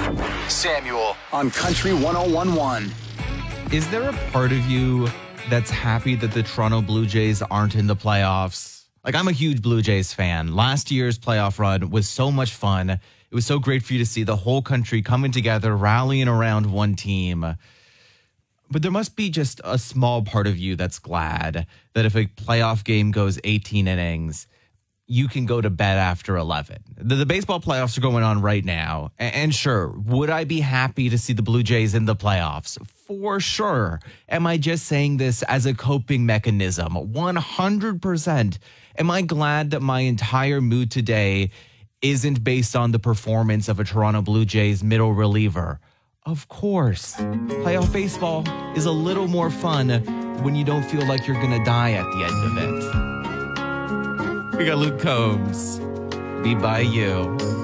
Samuel on Country 101.1. Is there a part of you that's happy that the Toronto Blue Jays aren't in the playoffs? Like, I'm a huge Blue Jays fan. Last year's playoff run was so much fun. It was so great for you to see the whole country coming together, rallying around one team. But there must be just a small part of you that's glad that if a playoff game goes 18 innings, you can go to bed after 11. The baseball playoffs are going on right now. And sure, would I be happy to see the Blue Jays in the playoffs? For sure. Am I just saying this as a coping mechanism? 100%. Am I glad that my entire mood today isn't based on the performance of a Toronto Blue Jays middle reliever? Of course. Playoff baseball is a little more fun when you don't feel like you're going to die at the end of it. We got Luke Combs. Be By You.